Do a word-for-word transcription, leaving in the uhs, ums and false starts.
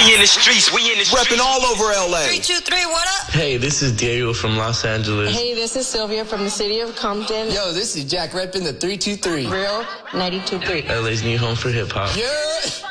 in the streets, we in the streets. Repping all over L A. Three, two, three, what up? Hey, this is Diego from Los Angeles. Hey, this is Sylvia from the city of Compton. Yo, this is Jack repping the three two three. Real ninety-two point three. L A's new home for hip hop. Yeah.